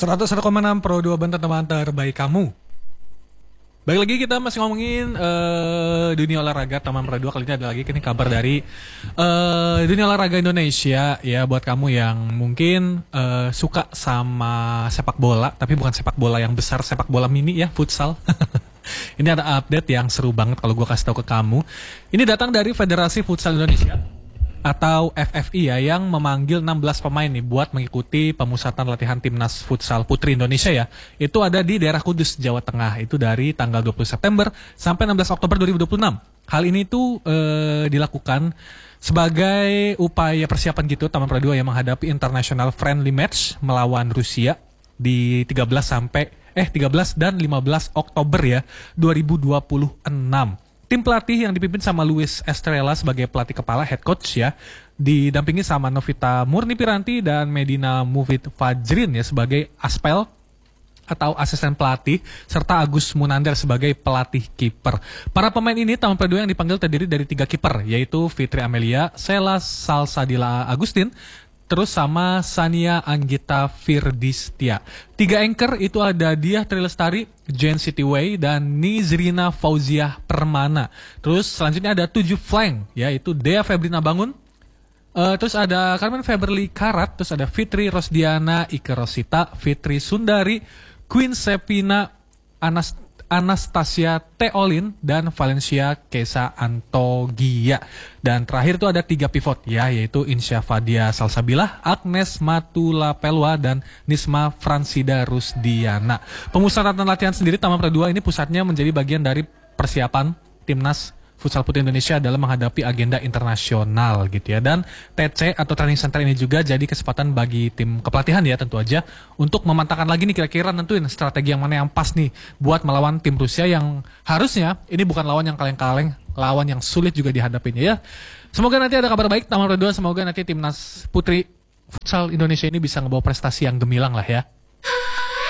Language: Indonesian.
101,6 Pro 2 Banten teman terbaik kamu. Baik lagi kita masih ngomongin dunia olahraga Taman Pro 2. Kali ini ada lagi ini kabar dari dunia olahraga Indonesia ya, buat kamu yang mungkin suka sama sepak bola, tapi bukan sepak bola yang besar, sepak bola mini ya, futsal. Ini ada update yang seru banget kalau gue kasih tahu ke kamu. Ini datang dari Federasi Futsal Indonesia atau FFI ya, yang memanggil 16 pemain nih buat mengikuti pemusatan latihan timnas futsal putri Indonesia ya. Itu ada di daerah Kudus, Jawa Tengah. Itu dari tanggal 20 September sampai 16 Oktober 2026. Hal ini tuh dilakukan sebagai upaya persiapan gitu Taman Pro 2 yang menghadapi international friendly match melawan Rusia di 13 dan 15 Oktober ya 2026. Tim pelatih yang dipimpin sama Luis Estrella sebagai pelatih kepala head coach ya, didampingi sama Novita Murni Piranti dan Medina Mufid Fajrin ya sebagai aspel atau asisten pelatih, serta Agus Munandar sebagai pelatih kiper. Para pemain ini Taman Pro 2 yang dipanggil terdiri dari 3 kiper, yaitu Fitri Amelia, Sela Salsadila Agustin, terus sama Sania Anggita Firdistia. 3 anchor itu ada Diah Trilestari, Jen Cityway, dan Nizrina Fauziah Permana. Terus selanjutnya ada 7 flank, yaitu Dea Febrina Bangun, terus ada Carmen Feberly Karat, terus ada Fitri Rosdiana, Ike Rosita, Fitri Sundari, Queen Sepina, Anastasia Teolin, dan Valencia Kesa Antogia. Dan terakhir itu ada 3 pivot ya, yaitu Insya Fadia Salsabilah, Agnes Matula Pelwa, dan Nisma Fransida Rusdiana. Pemusatan latihan sendiri Taman Pro 2 ini pusatnya menjadi bagian dari persiapan timnas futsal putri Indonesia dalam menghadapi agenda internasional gitu ya. Dan TC atau training center ini juga jadi kesempatan bagi tim kepelatihan ya tentu aja untuk memantapkan lagi nih kira-kira nentuin strategi yang mana yang pas nih buat melawan tim Rusia yang harusnya ini bukan lawan yang kaleng-kaleng, lawan yang sulit juga dihadapinya ya. Semoga nanti ada kabar baik Taman Pro 2, semoga nanti timnas putri futsal Indonesia ini bisa ngebawa prestasi yang gemilang lah ya.